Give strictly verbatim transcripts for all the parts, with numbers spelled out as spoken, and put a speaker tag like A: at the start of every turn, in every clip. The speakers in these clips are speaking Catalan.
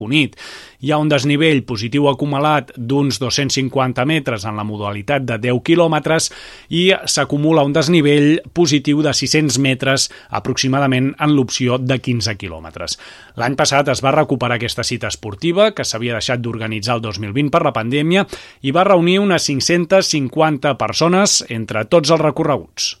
A: Unit. Hi ha un desnivell positiu acumulat d'uns dos-cents cinquanta metres en la modalitat de deu quilòmetres i s'acumula un desnivell positiu de sis-cents metres aproximadament en l'opció de quinze quilòmetres. L'any passat es va recuperar aquesta cita esportiva que s'havia deixat d'organitzar el dos mil vint per la pandèmia i va reunir unes cinc-centes cinquanta persones entre tots els recorreguts.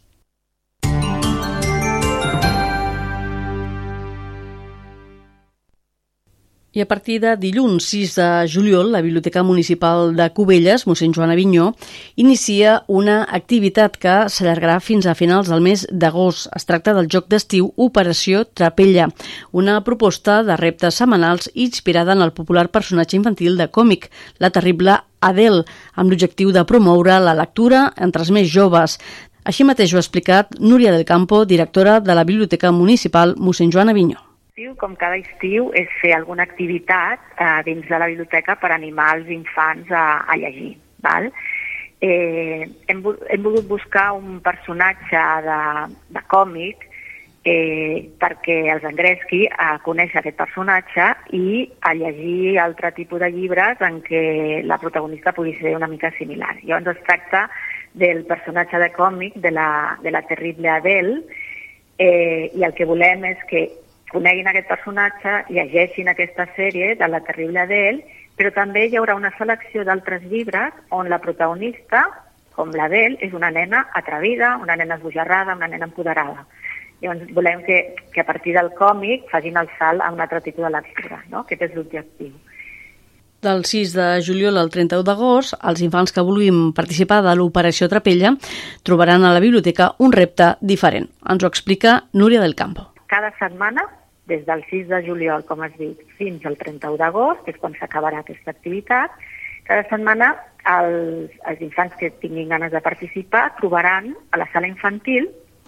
B: I a partir de dilluns sis de juliol, la Biblioteca Municipal de Cubelles, mossèn Joan Avinyó, inicia una activitat que s'allargarà fins a finals del mes d'agost. Es tracta del joc d'estiu Operació Trapella, una proposta de reptes setmanals inspirada en el popular personatge infantil de còmic, la terrible Adele, amb l'objectiu de promoure la lectura entre els més joves. Així mateix ho ha explicat Núria del Campo, directora de la Biblioteca Municipal mossèn Joan Avinyó.
C: Com cada estiu, és fer alguna activitat eh, dins de la biblioteca per animar els infants a, a llegir. Val? Eh, hem, hem volgut buscar un personatge de, de còmic eh, perquè els engresqui a conèixer aquest personatge i a llegir altre tipus de llibres en què la protagonista pugui ser una mica similar. Llavors es tracta del personatge de còmic de la, de la terrible Adele eh, i el que volem és que coneguin aquest personatge, llegeixin aquesta sèrie de la terrible Adele, però també hi haurà una selecció d'altres llibres on la protagonista, com l'Adele, és una nena atrevida, una nena esbojarrada, una nena empoderada. Llavors volem que, que a partir del còmic facin el salt a un altre tipus de lectura, no? Aquest és l'objectiu.
B: Del sis de juliol al trenta-u d'agost, els infants que vulguin participar de l'Operació Trapella trobaran a la biblioteca un repte diferent. Ens ho explica Núria del Campo.
C: Cada setmana, des del sis de juliol, com has dit, fins al trenta-u d'agost, que és quan s'acabarà aquesta activitat, cada setmana els, els infants que tinguin ganes de participar trobaran a la sala infantil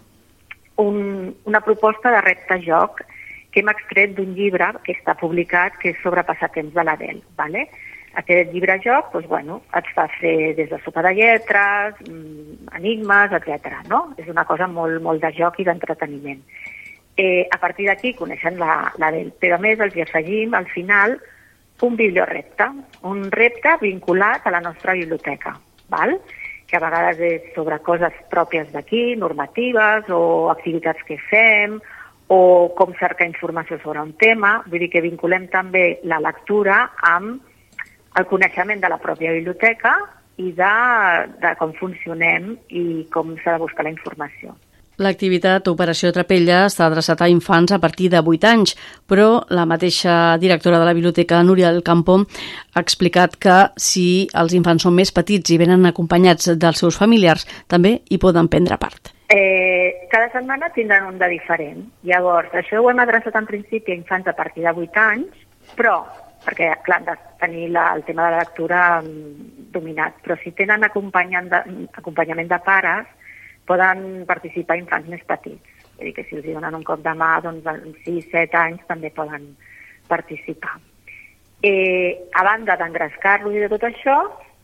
C: un, una proposta de repte-joc que hem extret d'un llibre que està publicat, que és sobre passatemps de l'Adele. Vale? Aquest llibre-joc doncs, bueno, et fa fer des de sopa de lletres, enigmes, etcètera. No? És una cosa molt, molt de joc i d'entreteniment. Eh, a partir d'aquí coneixen l'Adele, la però a més els hi afegim al final un bibliorepte, un repte vinculat a la nostra biblioteca, val? Que a vegades és sobre coses pròpies d'aquí, normatives o activitats que fem o com cercar informació sobre un tema, vull dir que vinculem també la lectura amb el coneixement de la pròpia biblioteca i de, de com funcionem i com s'ha de buscar la informació.
B: L'activitat Operació Trapella està adreçada a infants a partir de vuit anys, però la mateixa directora de la biblioteca, Núria del Campo, ha explicat que si els infants són més petits i venen acompanyats dels seus familiars, també hi poden prendre part.
C: Eh, cada setmana tindran un de diferent. Llavors, això ho hem adreçat en principi a infants a partir de vuit anys, però, perquè clar, han de tenir la, el tema de la lectura dominat, però si tenen acompanyament de, acompanyament de pares, poden participar infants més petits. Vull dir que si els donen un cop de mà, doncs en sis set anys també poden participar. Eh, a banda d'engrescar-los i de tot això,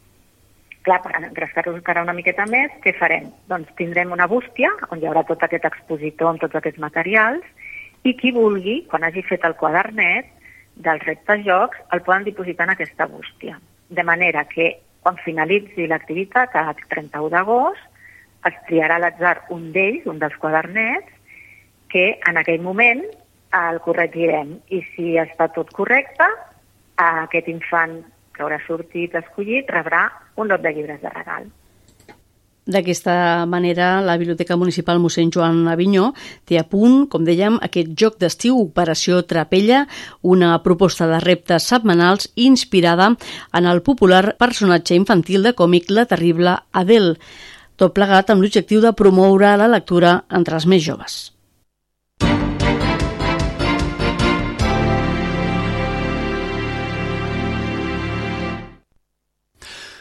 C: clar, per engrescar-los encara una miqueta més, què farem? Doncs tindrem una bústia on hi haurà tot aquest expositor amb tots aquests materials i qui vulgui, quan hagi fet el quadernet dels reptes jocs, el poden dipositar en aquesta bústia. De manera que quan finalitzi l'activitat, a trenta-u d'agost, es triarà a l'atzar un d'ells, un dels quadernets, que en aquell moment el corregirem. I si està tot correcte, aquest infant que haurà sortit escollit rebrà un lot de llibres de regal.
B: D'aquesta manera, la Biblioteca Municipal mossèn Joan Avinyó té a punt, com dèiem, aquest joc d'estiu Operació Trapella, una proposta de reptes setmanals inspirada en el popular personatge infantil de còmic La terrible Adele, tot plegat amb l'objectiu de promoure la lectura entre els més joves.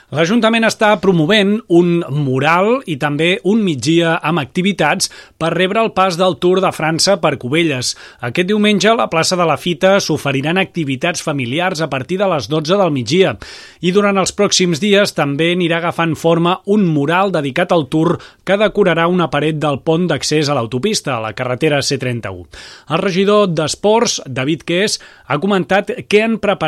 A: L'Ajuntament està promovent un mural i també un migdia amb activitats per rebre el pas del Tour de França per Cubelles. Aquest diumenge a la plaça de la Fita s'oferiran activitats familiars a partir de les dotze del migdia. I durant els pròxims dies també anirà agafant forma un mural dedicat al Tour que decorarà una paret del pont d'accés a l'autopista, a la carretera C trenta-u. El regidor d'Esports, David Qués, ha comentat què han preparat